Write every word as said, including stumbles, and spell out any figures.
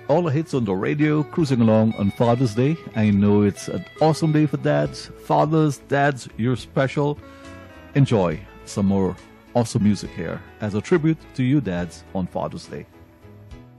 all the hits on the radio, cruising along on Father's Day. I know it's an awesome day for dads. Fathers, dads, you're special. Enjoy some more awesome music here as a tribute to you dads on Father's Day.